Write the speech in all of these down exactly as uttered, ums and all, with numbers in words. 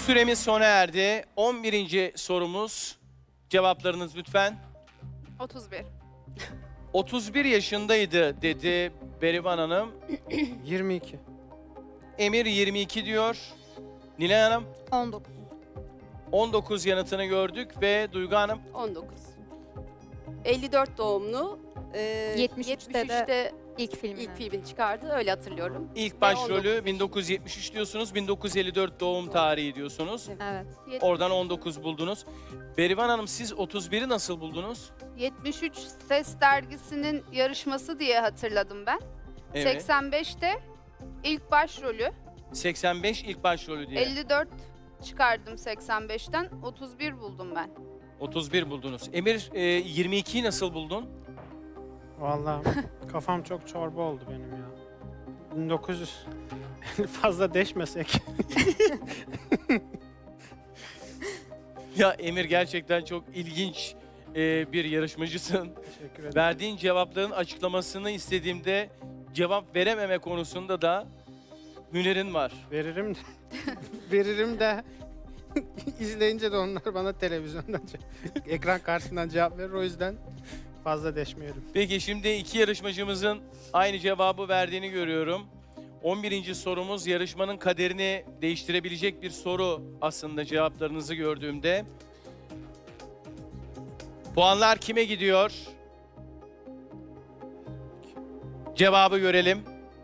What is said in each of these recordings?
Süremiz sona erdi. on birinci sorumuz. Cevaplarınız lütfen. otuz bir. otuz bir yaşındaydı dedi Berivan Hanım. yirmi iki. Emir yirmi iki diyor. Nilay Hanım on dokuz. on dokuz yanıtını gördük ve Duygu Hanım on dokuz. elli dört doğumlu. E, yetmiş üçte de de İlk filmini. ilk filmini çıkardı. Öyle hatırlıyorum. ilk Ve başrolü on dokuz. bin dokuz yüz yetmiş üç diyorsunuz. bin dokuz yüz elli dört doğum tarihi diyorsunuz. Evet. Oradan on dokuz buldunuz. Berivan Hanım siz otuz biri nasıl buldunuz? yetmiş üç Ses dergisinin yarışması diye hatırladım ben. Evet. seksen beşte ilk başrolü. seksen beş ilk başrolü diye. elli dört çıkardım seksen beşten. otuz bir buldum ben. otuz bir buldunuz. Emir e, yirmi ikiyi nasıl buldun? Vallahi kafam çok çorba oldu benim ya. bin dokuz yüz fazla deşmesek. Ya Emir gerçekten çok ilginç e, bir yarışmacısın. Teşekkür ederim. Verdiğin cevapların açıklamasını istediğimde cevap verememe konusunda da hünerin var. Veririm de, veririm de izleyince de onlar bana televizyondan, ce- ekran karşısından cevap verir. O yüzden fazla deşmiyorum. Peki şimdi iki yarışmacımızın aynı cevabı verdiğini görüyorum. on birinci sorumuz yarışmanın kaderini değiştirebilecek bir soru aslında cevaplarınızı gördüğümde. Puanlar kime gidiyor? Cevabı görelim.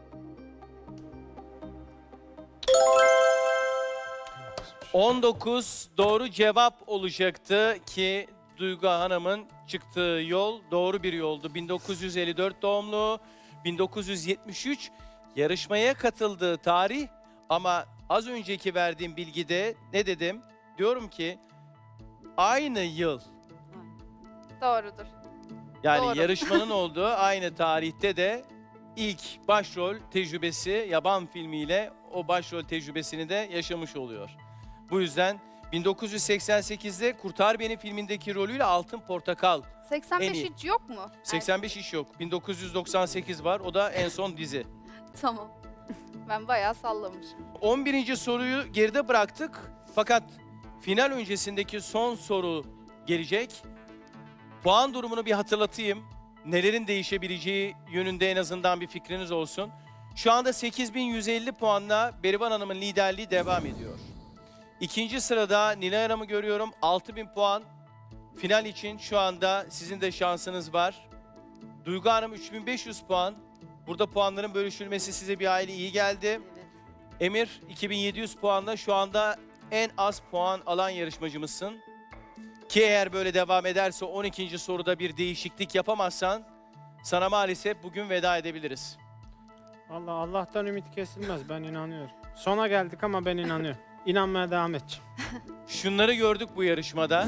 on dokuz doğru cevap olacaktı ki Duygu Hanım'ın çıktığı yol doğru bir yoldu. bin dokuz yüz elli dört doğumlu, bin dokuz yüz yetmiş üç yarışmaya katıldığı tarih ama az önceki verdiğim bilgide ne dedim? Diyorum ki aynı yıl, Doğrudur. yani Doğru. yarışmanın olduğu aynı tarihte de ilk başrol tecrübesi yaban filmiyle o başrol tecrübesini de yaşamış oluyor. Bu yüzden bin dokuz yüz seksen sekizde Kurtar Beni filmindeki rolüyle Altın Portakal. seksen beş En iyi. hiç yok mu? seksen beş iş yok. bin dokuz yüz doksan sekiz var. O da en son dizi. Tamam. Ben bayağı sallamışım. on birinci soruyu geride bıraktık. Fakat final öncesindeki son soru gelecek. Puan durumunu bir hatırlatayım. Nelerin değişebileceği yönünde en azından bir fikriniz olsun. Şu anda sekiz bin yüz elli puanla Berivan Hanım'ın liderliği devam ediyor. İkinci sırada Nilay Hanım'ı görüyorum. altı bin puan. Final için şu anda sizin de şansınız var. Duygu Hanım üç bin beş yüz puan. Burada puanların bölüşülmesi size bir aile iyi geldi. Evet. Emir iki bin yedi yüz puanla şu anda en az puan alan yarışmacımızsın. Ki eğer böyle devam ederse on ikinci soruda bir değişiklik yapamazsan sana maalesef bugün veda edebiliriz. Allah Allah'tan ümit kesilmez, ben inanıyorum. Sona geldik ama ben inanıyorum. İnanmaya devam edeceğim. Şunları gördük bu yarışmada.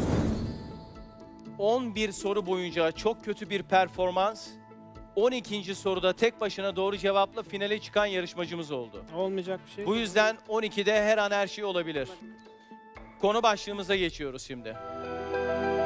on bir soru boyunca çok kötü bir performans. on ikinci soruda tek başına doğru cevapla finale çıkan yarışmacımız oldu. Olmayacak bir şey. Bu yüzden on ikide her an her şey olabilir. Konu başlığımıza geçiyoruz şimdi.